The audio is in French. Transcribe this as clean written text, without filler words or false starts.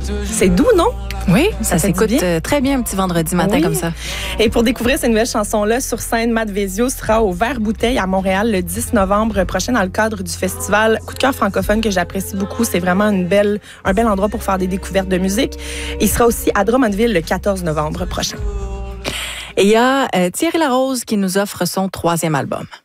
C'est doux, non? Oui, ça fait du s'écoute bien. très bien un petit vendredi matin comme ça. Et pour découvrir ces nouvelles chansons-là sur scène, Matt Vezio sera au Vert Bouteille à Montréal le 10 novembre prochain dans le cadre du festival Coup de cœur francophone que j'apprécie beaucoup. C'est vraiment un bel endroit pour faire des découvertes de musique. Il sera aussi à Drummondville le 14 novembre prochain. Et il y a Thierry Larose qui nous offre son 3e album.